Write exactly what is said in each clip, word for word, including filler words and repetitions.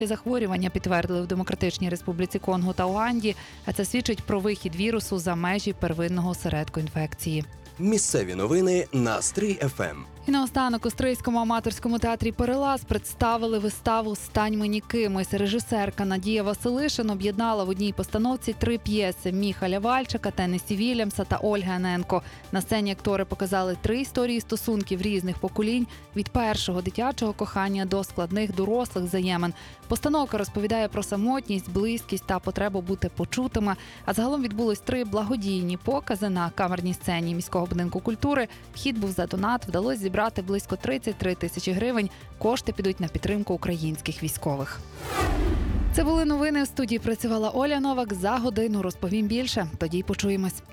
Захворювання підтвердили в Демократичній Республіці Конго та Уганді, а це свідчить про вихід вірусу за межі первинного осередку інфекції. Місцеві новини на Стрий еф ем. І наостанок у Стрийському аматорському театрі «Перелаз» представили виставу «Стань мені кимось». Режисерка Надія Василишин об'єднала в одній постановці три п'єси – Міхаля Вальчика, Теннесі Вільямса та Ольги Аненко. На сцені актори показали три історії стосунків різних поколінь – від першого дитячого кохання до складних дорослих взаємин. Постановка розповідає про самотність, близькість та потребу бути почутими. А загалом відбулось три благодійні покази на камерній сцені міського будинку культури. Вхід був за донат, вдалося зібрати близько тридцять три тисячі гривень. Кошти підуть на підтримку українських військових. Це були новини. В студії працювала Оля Новак. За годину розповім більше. Тоді й почуємось.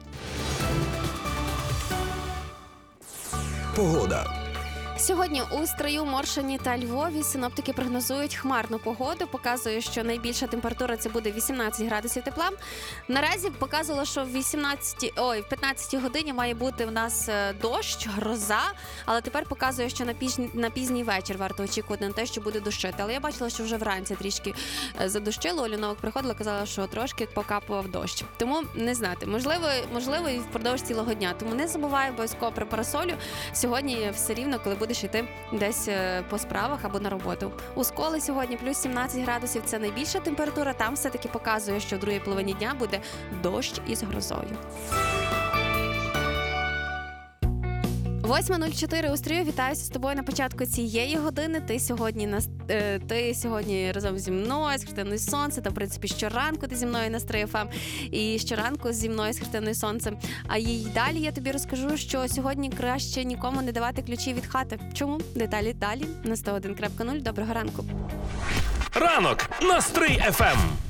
Погода. Сьогодні у Стрию, Моршині та Львові синоптики прогнозують хмарну погоду. Показує, що найбільша температура – це буде вісімнадцять градусів тепла. Наразі показувало, що в вісімнадцятій, ой, в п'ятнадцятій годині має бути в нас дощ, гроза. Але тепер показує, що на пізній, на пізній вечір варто очікувати на те, що буде дощити. Але я бачила, що вже вранці трішки задощило. Оля Новак приходила, казала, що трошки покапував дощ. Тому не знати. Можливо, можливо і впродовж цілого дня. Тому не забувай обов'язково про парасолю. Сьогодні все рівно, коли будеш йти десь по справах або на роботу. У Сколи сьогодні плюс сімнадцять градусів – це найбільша температура. Там все-таки показує, що в другій половині дня буде дощ із грозою. восьма нуль чотири у Стрию. Вітаюся з тобою на початку цієї години. Ти сьогодні на ти сьогодні разом зі мною з Христиною Сонце. Та в принципі щоранку ти зі мною на Стрий еф ем і щоранку зі мною з Христиною Сонцем. А їй далі я тобі розкажу, що сьогодні краще нікому не давати ключі від хати. Чому? Деталі далі на сто один крапка нуль. Доброго ранку. Ранок на Стрий еф ем.